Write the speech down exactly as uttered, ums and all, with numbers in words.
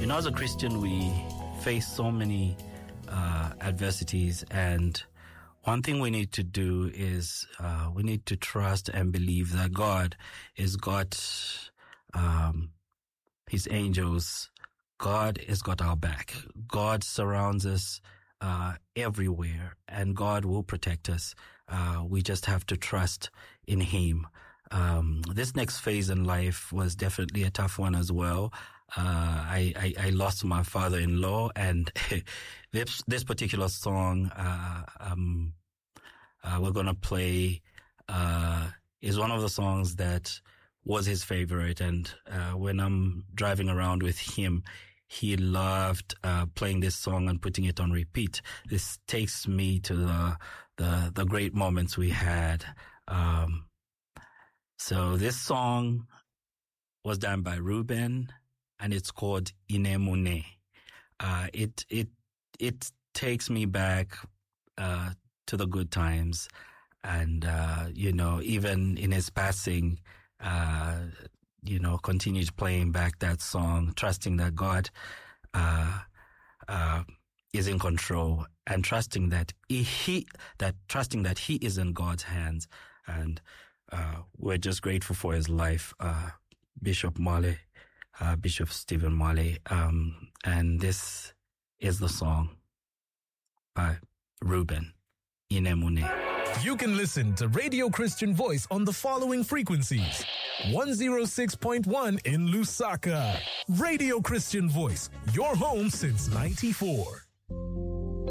You know, as a Christian, we face so many uh, adversities, and one thing we need to do is uh, we need to trust and believe that God has got um, His angels. God has got our back. God surrounds us uh, everywhere, and God will protect us. Uh, we just have to trust in Him. Um, this next phase in life was definitely a tough one as well. Uh, I, I, I lost my father-in-law, and this, this particular song, uh, um, uh, we're going to play, uh, is one of the songs that was his favorite. And, uh, when I'm driving around with him, he loved, uh, playing this song and putting it on repeat. This takes me to the, the, the great moments we had. Um, So this song was done by Ruben, and it's called Inemune. Uh, it, it, it takes me back, uh, to the good times. And, uh, you know, even in his passing, uh, you know, continued playing back that song, trusting that God, uh, uh, is in control, and trusting that he, that trusting that he is in God's hands. And, Uh, we're just grateful for his life, uh, Bishop Marley, uh, Bishop Stephen Marley. Um, and this is the song by Ruben, Inemune. You can listen to Radio Christian Voice on the following frequencies. one oh six point one in Lusaka. Radio Christian Voice, your home since ninety-four.